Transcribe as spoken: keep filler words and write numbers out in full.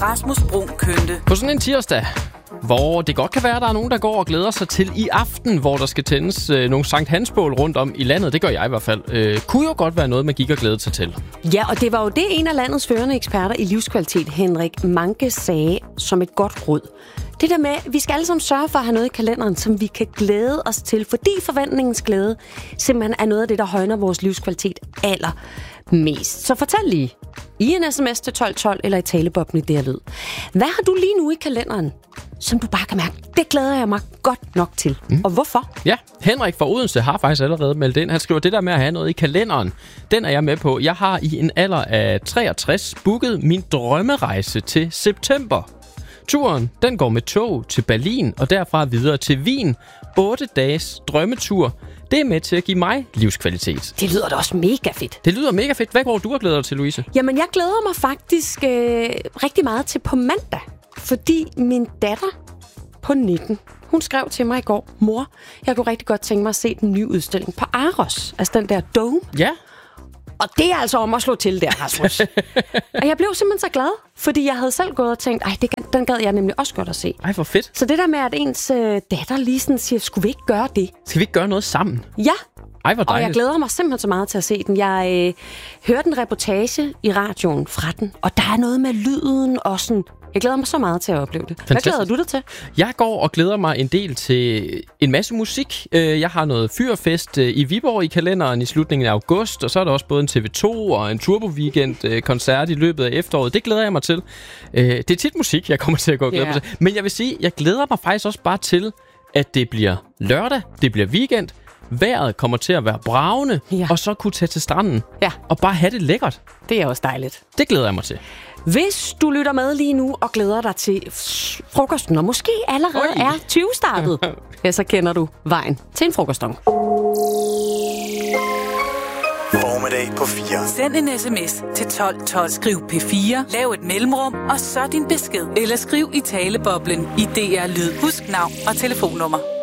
Rasmus Bruun Kønte. På sådan en tirsdag, hvor det godt kan være, at der er nogen, der går og glæder sig til i aften, hvor der skal tændes øh, nogle Sankt Hansbål rundt om i landet. Det gør jeg i hvert fald. Øh, kunne jo godt være noget, man gik og glædede sig til. Ja, og det var jo det, en af landets førende eksperter i livskvalitet, Henrik Manke, sagde som et godt råd. Det der med, at vi skal alle sammen sørge for at have noget i kalenderen, som vi kan glæde os til, fordi forventningens glæde simpelthen er noget af det, der højner vores livskvalitet allermest. Så fortæl lige i en sms til tolv tolv eller i talebobben i det her lyd. Hvad har du lige nu i kalenderen, som du bare kan mærke, det glæder jeg mig godt nok til? Mm. Og hvorfor? Ja, Henrik fra Odense har faktisk allerede meldt ind. Han skriver, det der med at have noget i kalenderen, den er jeg med på. Jeg har i en alder af treogtres booket min drømmerejse til september. Turen, den går med tog til Berlin og derfra videre til Wien. otte dages drømmetur. Det er med til at give mig livskvalitet. Det lyder da også mega fedt. Det lyder mega fedt. Hvad går du og glæder dig til, Louise? Jamen, jeg glæder mig faktisk øh, rigtig meget til på mandag. Fordi min datter på nitten, hun skrev til mig i går, mor, jeg kunne rigtig godt tænke mig at se den nye udstilling på Aros. Altså den der Dome. Ja. Og det er altså om at slå til der, Rasmus. Og jeg blev simpelthen så glad, fordi jeg havde selv gået og tænkt, ej, det, den gad jeg nemlig også godt at se. Ej, hvor fedt. Så det der med, at ens øh, datter lige sådan siger, skulle vi ikke gøre det? Skal vi ikke gøre noget sammen? Ja. Ej, hvor dejligt. Og jeg glæder mig simpelthen så meget til at se den. Jeg øh, hørte en reportage i radioen fra den, og der er noget med lyden og sådan. Jeg glæder mig så meget til at opleve det. Fantastisk. Hvad glæder du dig til? Jeg går og glæder mig en del til en masse musik. Jeg har noget fyrfest i Viborg i kalenderen i slutningen af august, og så er der også både en T V to og en Turbo Weekend koncert i løbet af efteråret. Det glæder jeg mig til. Det er tit musik, jeg kommer til at gå og glæde yeah. mig til. Men jeg vil sige, jeg glæder mig faktisk også bare til, at det bliver lørdag, det bliver weekend. Vejret kommer til at være bragende, ja. Og så kunne tage til stranden ja. Og bare have det lækkert. Det er også dejligt. Det glæder jeg mig til. Hvis du lytter med lige nu og glæder dig til frokosten, og måske allerede Oi. er tyve startet, ja, så kender du vejen til en frokostong. Formiddag på fire. Send en sms til tolv tolv. Skriv P fire, lav et mellemrum, og så din besked. Eller skriv i taleboblen i D R Lyd. Husk navn og telefonnummer.